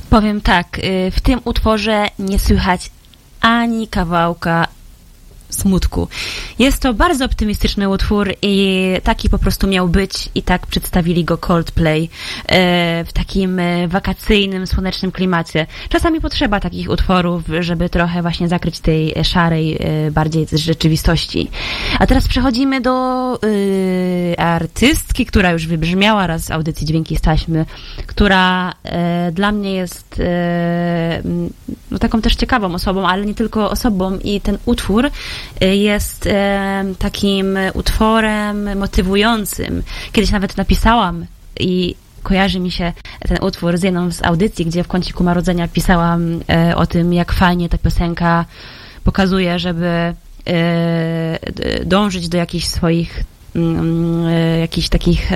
Powiem tak, w tym utworze nie słychać ani kawałka smutku. Jest to bardzo optymistyczny utwór i taki po prostu miał być i tak przedstawili go Coldplay w takim wakacyjnym, słonecznym klimacie. Czasami potrzeba takich utworów, żeby trochę właśnie zakryć tej szarej bardziej rzeczywistości. A teraz przechodzimy do artystki, która już wybrzmiała raz w audycji Dźwięki z taśmy, która dla mnie jest no, taką też ciekawą osobą, ale nie tylko osobą i ten utwór jest takim utworem motywującym. Kiedyś nawet napisałam i kojarzy mi się ten utwór z jedną z audycji, gdzie w kąciku marudzenia pisałam o tym, jak fajnie ta piosenka pokazuje, żeby dążyć do jakichś swoich jakichś takich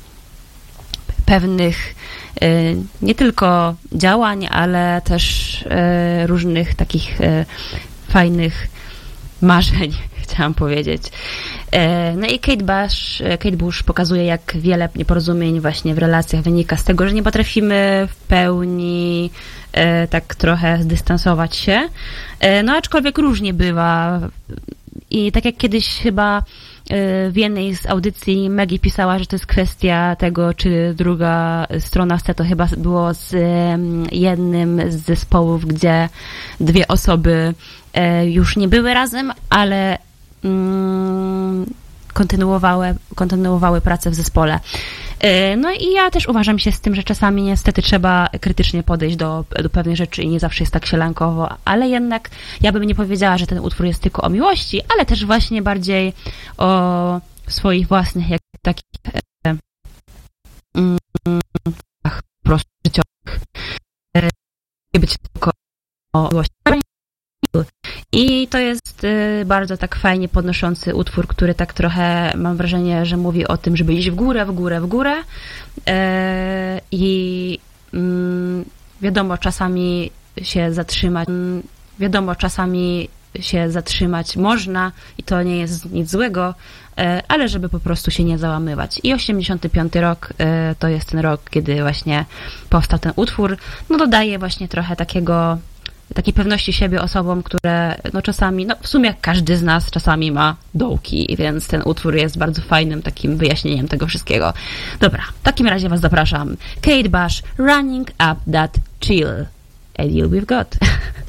pewnych nie tylko działań, ale też różnych takich fajnych marzeń, chciałam powiedzieć. No i Kate Bush pokazuje, jak wiele nieporozumień właśnie w relacjach wynika z tego, że nie potrafimy w pełni tak trochę zdystansować się. No aczkolwiek różnie bywa. I tak jak kiedyś chyba w jednej z audycji Maggie pisała, że to jest kwestia tego, czy druga strona chce, to chyba było z jednym z zespołów, gdzie dwie osoby już nie były razem, ale kontynuowały pracę w zespole. No i ja też uważam się z tym, że czasami niestety trzeba krytycznie podejść do pewnych rzeczy i nie zawsze jest tak sielankowo, ale jednak ja bym nie powiedziała, że ten utwór jest tylko o miłości, ale też właśnie bardziej o swoich własnych takich po prostu życiowych. Nie być tylko o miłości. I to jest bardzo tak fajnie podnoszący utwór, który tak trochę mam wrażenie, że mówi o tym, żeby iść w górę, w górę, w górę. I wiadomo, czasami się zatrzymać można i to nie jest nic złego, ale żeby po prostu się nie załamywać. I 85 rok to jest ten rok, kiedy właśnie powstał ten utwór. No dodaje właśnie trochę takiej pewności siebie osobom, które no czasami, no w sumie jak każdy z nas czasami ma dołki, więc ten utwór jest bardzo fajnym takim wyjaśnieniem tego wszystkiego. Dobra, w takim razie was zapraszam. Kate Bush, Running Up That Chill. And you we've got.